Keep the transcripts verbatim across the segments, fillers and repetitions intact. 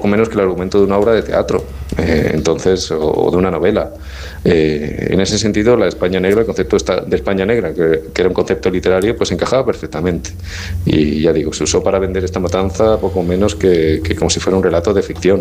poco menos que el argumento de una obra de teatro, eh, entonces, o, o de una novela. Eh, en ese sentido, la España negra, el concepto de España negra, que, que era un concepto literario, pues encajaba perfectamente. Y ya digo, se usó para vender esta matanza poco menos que, que como si fuera un relato de ficción.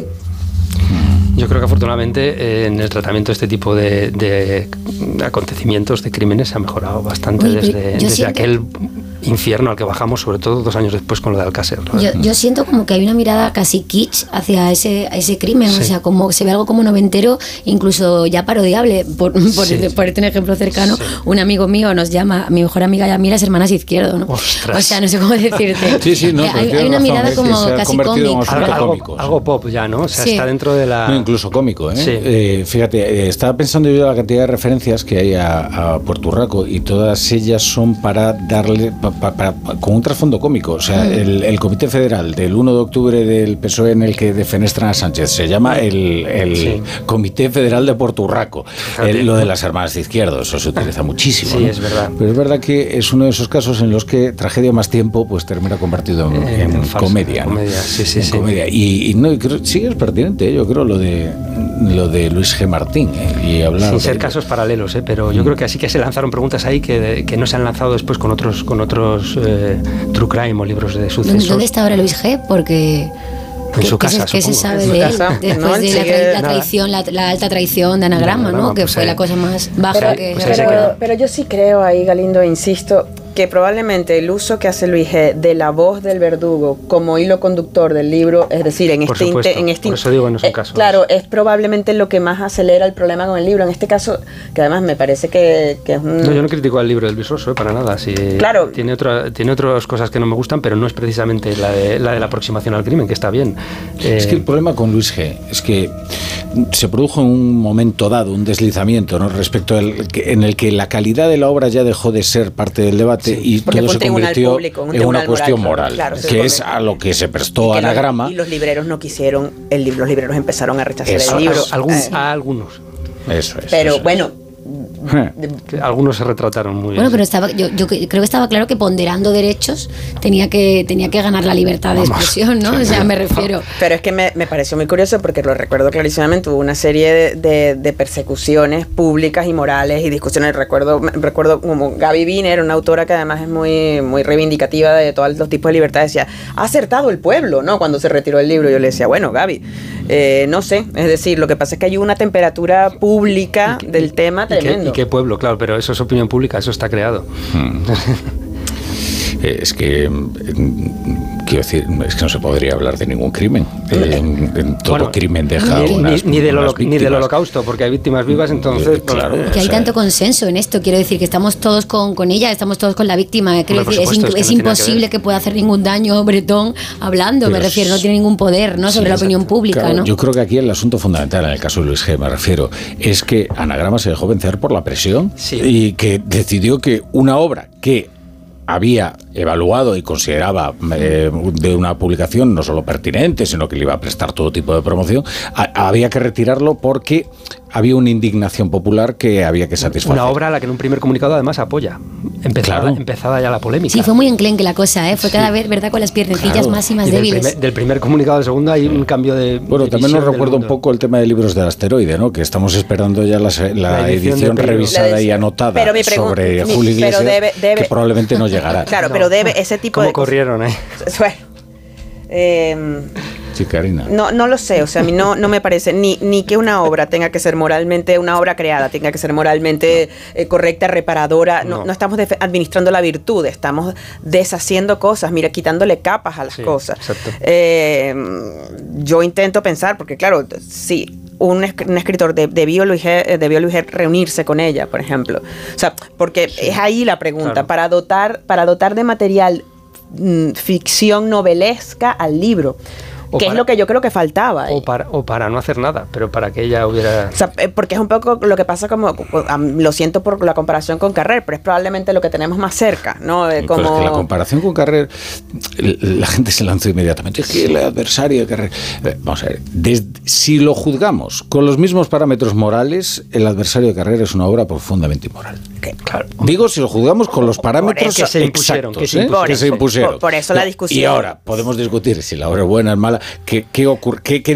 Yo creo que afortunadamente eh, en el tratamiento de este tipo de, de acontecimientos, de crímenes, se ha mejorado bastante. Uy, desde, desde siento... aquel infierno al que bajamos, sobre todo dos años después con lo de Alcácer. Yo, yo siento como que hay una mirada casi kitsch hacia ese, ese crimen, sí. O sea, como se ve algo como noventero, incluso ya parodiable. Por, por, sí. por este ejemplo cercano, sí. Un amigo mío nos llama, mi mejor amiga y a mí, las hermanas Izquierdo, ¿no? Ostras. O sea, no sé cómo decirte. Sí, sí, no, eh, hay, hay una mirada como casi cómic. Algo, algo, algo pop ya, ¿no? O sea, sí. Está dentro de la... No, incluso cómico, ¿eh? Sí. eh fíjate, eh, estaba pensando yo en la cantidad de referencias que hay a, a Puerto Rico y todas ellas son para darle, pa, pa, pa, pa, con un trasfondo cómico. O sea, el, el Comité Federal del uno de octubre del P S O E en el que defenestran a Sánchez se llama el, el sí. Comité Federal de Puerto Rico. El, lo de las hermanas de Izquierdo, eso se utiliza muchísimo. Sí, ¿no? es verdad. Pero es verdad que es uno de esos casos en los que tragedia más tiempo pues termina convertido en, eh, en, en falsa, comedia. ¿no? comedia. Sí, sí, en sí. comedia. Y, y no, y creo, sí es pertinente, yo creo, lo de lo de Luis G. Martín. ¿eh? Y hablar Sin ser de... casos paralelos, ¿eh? Pero yo mm. creo que así que se lanzaron preguntas ahí que, que no se han lanzado después con otros con otros eh, true crime o libros de sucesos. ¿Dónde está ahora Luis G? Porque... En su casa, ¿Qué se sabe de él? Después no, de la, tra- la traición, la, la alta traición de Anagrama, ¿no? Que pues fue eh. la cosa más baja pero, que... Pues pero, pero yo sí creo ahí, Galindo, insisto, que probablemente el uso que hace Luis G. de la voz del verdugo como hilo conductor del libro, es decir, en por este... Supuesto, Inte, en este por eso digo, no es un eh, caso. Claro, es probablemente lo que más acelera el problema con el libro. En este caso, que además me parece que, que es un... No, yo no critico al libro del Visoso, eh, para nada. Sí, claro. Tiene, otra, tiene otras cosas que no me gustan, pero no es precisamente la de la, de la aproximación al crimen, que está bien. Eh, es que el problema con Luis G. es que se produjo en un momento dado un deslizamiento, ¿no? Respecto al que, en el que la calidad de la obra ya dejó de ser parte del debate, sí, y todo se convirtió público, un en una cuestión moral, moral claro, que es a lo que se prestó que Anagrama. Los, y los libreros no quisieron, el, los libreros empezaron a rechazar eso, el libro. A, algún, eh, a algunos. Eso es. Pero eso bueno... es. Que algunos se retrataron muy bien. Bueno, pero estaba, yo, yo creo que estaba claro que ponderando derechos tenía que tenía que ganar la libertad de Vamos. expresión, ¿no? O sea, me refiero. Pero es que me, me pareció muy curioso porque lo recuerdo clarísimamente, hubo una serie de, de, de persecuciones públicas y morales y discusiones. Recuerdo, recuerdo como Gaby Wiener, una autora que además es muy, muy reivindicativa de todos los tipos de libertad, decía, ha acertado el pueblo, ¿no? Cuando se retiró el libro, yo le decía, bueno, Gaby, eh, no sé, es decir, lo que pasa es que hay una temperatura pública ¿Y, del tema tremendo. ¿Y qué pueblo? Claro, pero eso es opinión pública, eso está creado. Hmm. Es que, quiero decir, es que no se podría hablar de ningún crimen. En, en todo bueno, crimen deja ni, unas, ni, ni, del unas ni del holocausto, porque hay víctimas vivas, entonces... Claro, que hay o sea, tanto consenso en esto, quiero decir, que estamos todos con, con ella, estamos todos con la víctima. Quiero Hombre, decir, supuesto, es, es, es que no imposible que, que pueda hacer ningún daño Bretón hablando, pero me refiero, no tiene ningún poder, ¿no? Sobre sí, la opinión exacto. pública, claro, ¿no? Yo creo que aquí el asunto fundamental, en el caso de Luis G., me refiero, es que Anagrama se dejó vencer por la presión, sí, y que decidió que una obra que había evaluado y consideraba eh, de una publicación no solo pertinente, sino que le iba a prestar todo tipo de promoción, a, había que retirarlo porque había una indignación popular que había que satisfacer. Una obra a la que en un primer comunicado además apoya. Empezada, claro. empezada ya la polémica. Sí, fue muy enclenque la cosa, ¿eh? Fue cada sí. vez, ¿verdad?, con las piernecillas claro. más y más y del débiles. Primer, del primer comunicado al segundo hay un cambio de... Bueno, de también nos recuerda un poco el tema de libros del asteroide, ¿no? Que estamos esperando ya la, la, la edición, edición revisada la y anotada sobre mi, Julio Iglesias, debe, debe, que probablemente no llegará. Claro, no. pero debe ese tipo ¿Cómo de... ¿Cómo corrieron, eh? Bueno, eh... Sí, Karina. No, no lo sé, o sea, a mí no, no me parece ni, ni que una obra tenga que ser moralmente, una obra creada tenga que ser moralmente no. eh, correcta, reparadora. No, no. no estamos administrando la virtud, estamos deshaciendo cosas, mira, quitándole capas a las sí, cosas. Eh, yo intento pensar, porque claro, sí, un, un escritor de, debió, Luis G, debió Luis G reunirse con ella, por ejemplo. O sea, porque sí. es ahí la pregunta, claro. para dotar, para dotar de material mm, ficción novelesca al libro. O que para, es lo que yo creo que faltaba. O para, o para no hacer nada, pero para que ella hubiera... O sea, porque es un poco lo que pasa como... Lo siento por la comparación con Carrer, pero es probablemente lo que tenemos más cerca, ¿no? De como... Pero es que la comparación con Carrer, la gente se lanzó inmediatamente. Es que el adversario de Carrer... Vamos a ver, desde, si lo juzgamos con los mismos parámetros morales, el adversario de Carrer es una obra profundamente inmoral. Okay, claro. Digo, si lo juzgamos con los parámetros que se impusieron, exactos, que se impusieron. ¿eh? Que se impusieron. Por, por eso la discusión. Y ahora podemos discutir si la obra es buena o es mala. ¿Qué, qué ocurre? ¿Qué, qué